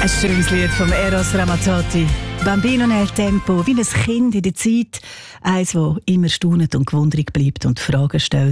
Ein schönes Lied vom Eros Ramazzotti. Bambino nel Tempo, wie ein Kind in der Zeit. Eins, das immer staunend und gewundert bleibt und Fragen stellt.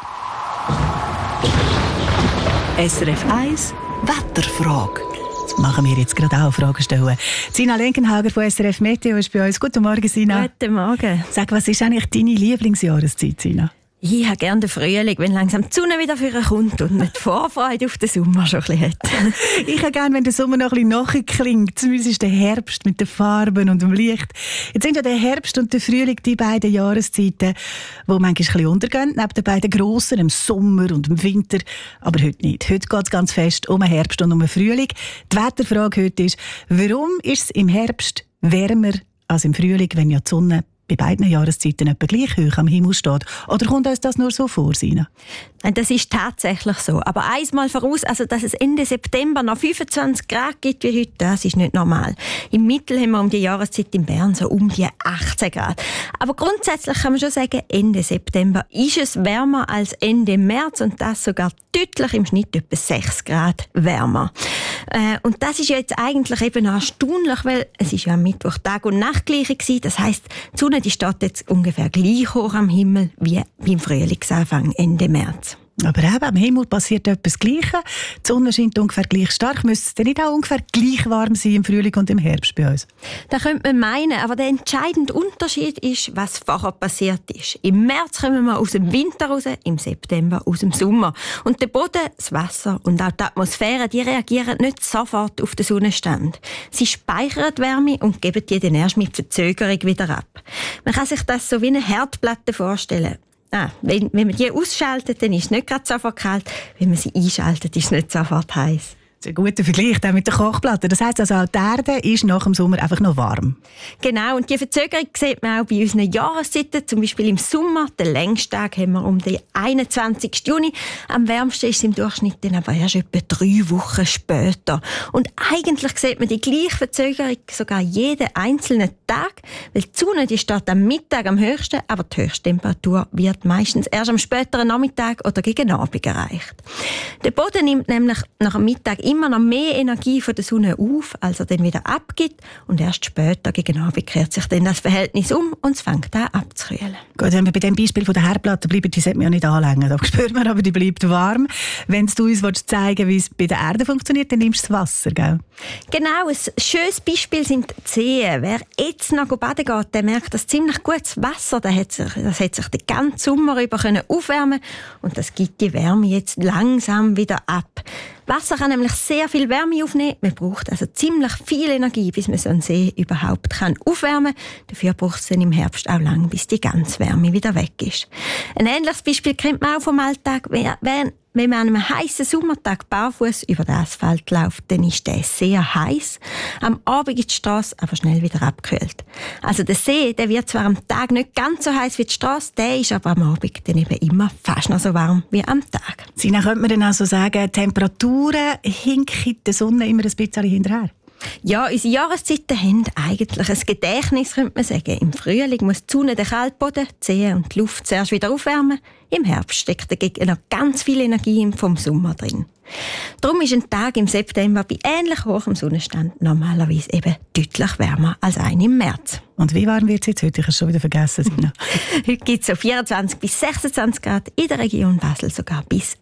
SRF 1 Wetterfrage. Das machen wir jetzt gerade auch, Fragen stellen. Sina Lenkenhager von SRF Meteo ist bei uns. Guten Morgen, Sina. Guten Morgen. Sag, was ist eigentlich deine Lieblingsjahreszeit, Sina? Ich habe gerne den Frühling, wenn langsam die Sonne wieder vorkommt und man die Vorfreude auf den Sommer schon ein bisschen hat. Ich habe gerne, wenn der Sommer noch ein bisschen nachklingt. Zumindest ist der Herbst mit den Farben und dem Licht. Jetzt sind ja der Herbst und der Frühling die beiden Jahreszeiten, die manchmal ein bisschen untergehen, neben den beiden grossen, im Sommer und im Winter. Aber heute nicht. Heute geht es ganz fest um den Herbst und um den Frühling. Die Wetterfrage heute ist, warum ist es im Herbst wärmer als im Frühling, wenn ja die Sonne bei beiden Jahreszeiten etwa gleich hoch am Himmel steht? Oder kommt uns das nur so vor, Sina? Das ist tatsächlich so. Aber einmal voraus, also dass es Ende September noch 25 Grad gibt wie heute, das ist nicht normal. Im Mittel haben wir um die Jahreszeit in Bern so um die 18 Grad. Aber grundsätzlich kann man schon sagen, Ende September ist es wärmer als Ende März und das sogar deutlich im Schnitt etwa 6 Grad wärmer. Und das ist ja jetzt eigentlich eben erstaunlich, weil es ist ja am Mittwoch Tag- und Nachtgleiche gewesen. Das heisst, die Sonne die steht jetzt ungefähr gleich hoch am Himmel wie beim Frühlingsanfang Ende März. Aber eben, am Himmel passiert etwas Gleiches. Die Sonne scheint ungefähr gleich stark. Müsste es denn nicht auch ungefähr gleich warm sein im Frühling und im Herbst bei uns? Das könnte man meinen, aber der entscheidende Unterschied ist, was vorher passiert ist. Im März kommen wir aus dem Winter raus, im September aus dem Sommer. Und der Boden, das Wasser und auch die Atmosphäre, die reagieren nicht sofort auf den Sonnenstand. Sie speichern die Wärme und geben die dann erst mit Verzögerung wieder ab. Man kann sich das so wie eine Herdplatte vorstellen. Wenn man die ausschaltet, dann ist es nicht gerade sofort kalt. Wenn man sie einschaltet, ist es nicht sofort heiß. Das ist ein guter Vergleich mit der Kochplatte. Das heisst also, auch die Erde ist nach dem Sommer einfach noch warm. Genau, und die Verzögerung sieht man auch bei unseren Jahreszeiten. Zum Beispiel im Sommer, den längsten Tag haben wir um den 21. Juni. Am wärmsten ist es im Durchschnitt dann aber erst etwa 3 Wochen später. Und eigentlich sieht man die gleiche Verzögerung sogar jeden einzelnen Tag, weil die Sonne die steht am Mittag am höchsten, aber die Höchsttemperatur wird meistens erst am späteren Nachmittag oder gegen Abend erreicht. Der Boden nimmt nämlich nach dem Mittag immer noch mehr Energie von der Sonne auf, als er dann wieder abgibt. Und erst später, gegen Abend, kehrt sich dann das Verhältnis um und es fängt an abzukühlen. Gut, wenn wir bei dem Beispiel von der Herdplatte bleiben, die sollte man ja nicht anlängen. Da spürt man aber, die bleibt warm. Wenn du uns zeigen willst, wie es bei der Erde funktioniert, dann nimmst du das Wasser, gell? Genau, ein schönes Beispiel sind die Seen. Wer jetzt noch baden geht, der merkt, dass ziemlich gutes Wasser, das hat sich den ganzen Sommer über aufwärmen und das gibt die Wärme jetzt langsam wieder ab. Wasser kann nämlich sehr viel Wärme aufnehmen. Man braucht also ziemlich viel Energie, bis man so einen See überhaupt aufwärmen kann. Dafür braucht es dann im Herbst auch lang, bis die ganze Wärme wieder weg ist. Ein ähnliches Beispiel kennt man auch vom Alltag. Wenn man an einem heißen Sommertag barfuß über den Asphalt läuft, dann ist der sehr heiß. Am Abend ist die Strasse aber schnell wieder abgekühlt. Also der See, der wird zwar am Tag nicht ganz so heiß wie die Strasse, der ist aber am Abend dann eben immer fast noch so warm wie am Tag. Sina, könnte man dann also sagen, Temperaturen hinken der Sonne immer ein bisschen hinterher? Ja, unsere Jahreszeiten haben eigentlich ein Gedächtnis, könnte man sagen. Im Frühling muss die Sonne den Kaltboden, die Seen und die Luft zuerst wieder aufwärmen. Im Herbst steckt dagegen noch ganz viel Energie vom Sommer drin. Darum ist ein Tag im September bei ähnlich hohem Sonnenstand normalerweise eben deutlich wärmer als ein im März. Und wie warm wird es jetzt heute? Ich habe es schon wieder vergessen, Sina. Heute gibt es so 24 bis 26 Grad, in der Region Basel sogar bis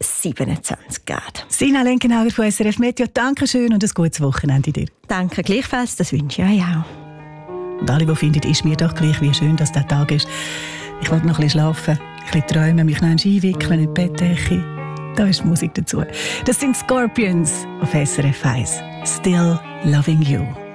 27 Grad. Sina Lenkenhager von SRF Meteo, danke schön und ein gutes Wochenende dir. Danke gleichfalls, das wünsche ich euch auch. Und alle, die finden, ist mir doch gleich, wie schön, dass der Tag ist. Ich wollte noch ein bisschen schlafen, ein bisschen träumen, mich noch einwickeln in die Bettdecke. Da ist die Musik dazu. Das sind Scorpions auf SRF 1. Still Loving You.